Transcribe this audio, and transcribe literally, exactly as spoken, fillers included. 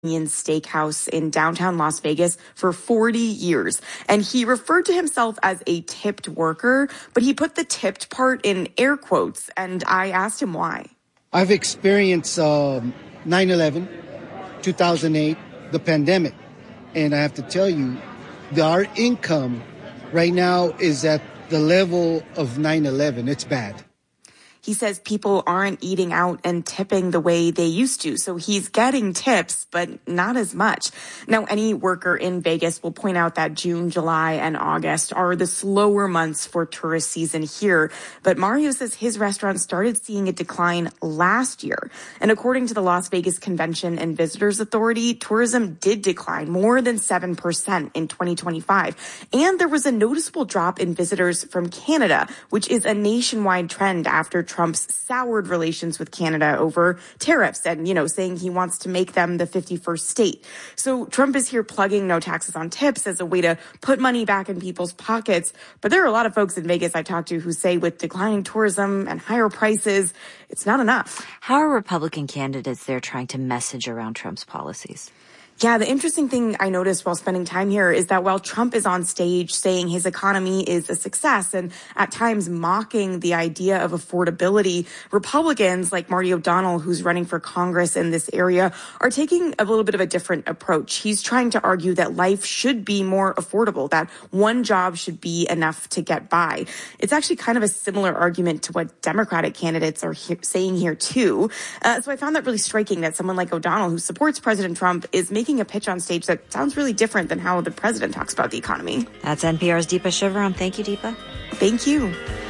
Steakhouse in downtown Las Vegas for forty years. And he referred to himself as a tipped worker, but he put the tipped part in air quotes. And I asked him why. I've experienced um, nine eleven, two thousand eight, the pandemic. And I have to tell you, the, our income right now is at the level of nine eleven. It's bad. He says people aren't eating out and tipping the way they used to. So he's getting tips, but not as much. Now, any worker in Vegas will point out that June, July, and August are the slower months for tourist season here. But Mario says his restaurant started seeing a decline last year. And according to the Las Vegas Convention and Visitors Authority, tourism did decline more than seven percent in twenty twenty-five. And there was a noticeable drop in visitors from Canada, which is a nationwide trend after Trump's soured relations with Canada over tariffs and, you know, saying he wants to make them the fifty-first state. So Trump is here plugging no taxes on tips as a way to put money back in people's pockets. But there are a lot of folks in Vegas I talked to who say with declining tourism and higher prices, it's not enough. How are Republican candidates there trying to message around Trump's policies? Yeah, the interesting thing I noticed while spending time here is that while Trump is on stage saying his economy is a success and at times mocking the idea of affordability, Republicans like Marty O'Donnell, who's running for Congress in this area, are taking a little bit of a different approach. He's trying to argue that life should be more affordable, that one job should be enough to get by. It's actually kind of a similar argument to what Democratic candidates are he- saying here, too. Uh, so I found that really striking that someone like O'Donnell, who supports President Trump, is making a pitch on stage that sounds really different than how the president talks about the economy. That's N P R's Deepa Shivaram. Thank you, Deepa. Thank you.